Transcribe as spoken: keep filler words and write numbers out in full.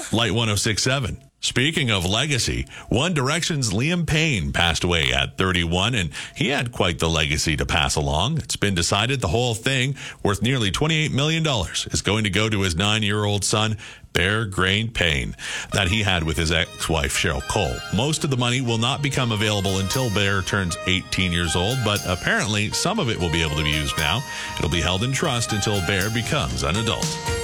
Light one oh six point seven. Speaking of legacy, One Direction's Liam Payne passed away at thirty-one, and he had quite the legacy to pass along. It's been decided the whole thing, worth nearly twenty-eight million dollars, is going to go to his nine-year-old son, Bear Grain Payne, that he had with his ex-wife, Cheryl Cole. Most of the money will not become available until Bear turns eighteen years old, but apparently some of it will be able to be used now. It'll be held in trust until Bear becomes an adult.